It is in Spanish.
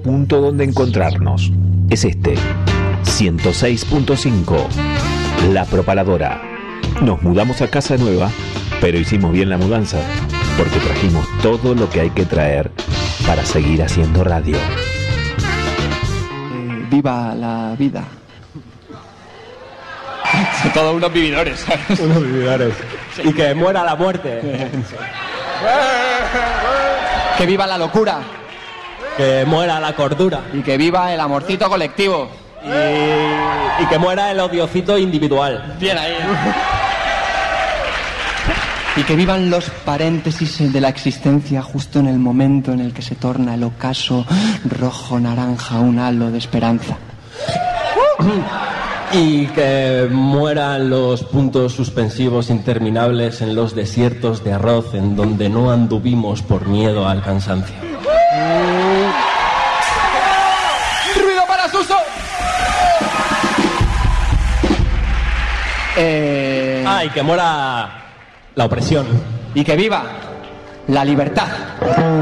punto donde encontrarnos es este, 106.5, La Propaladora. Nos mudamos a casa nueva, pero hicimos bien la mudanza, porque trajimos todo lo que hay que traer para seguir haciendo radio. Viva la vida. Son todos unos vividores, ¿sabes? Unos vividores. Sí. Y que muera la muerte. Que viva la locura. Que muera la cordura. Y que viva el amorcito colectivo. Y que muera el odiocito individual. Bien ahí. Y que vivan los paréntesis de la existencia justo en el momento en el que se torna el ocaso rojo-naranja un halo de esperanza. Y que mueran los puntos suspensivos interminables en los desiertos de arroz en donde no anduvimos por miedo al cansancio. ¡Ruido para Suso! Y que muera la opresión. Y que viva la libertad.